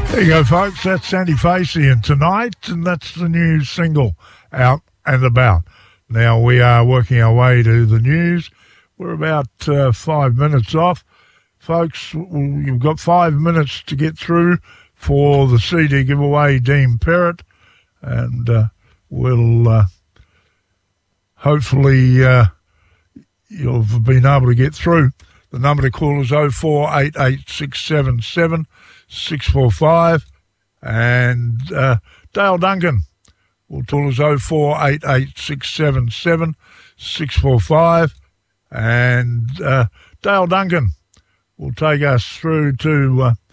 There you go, folks. That's Sandy Facey and Tonight, and that's the new single, Out and About. Now, we are working our way to the news. We're about 5 minutes off. Folks, you've got 5 minutes to get through for the CD giveaway, Dean Perrott, and we'll hopefully you'll have been able to get through. The number to call is 0488 645, and Dale Duncan will call us 0488 645, and Dale Duncan will take us through to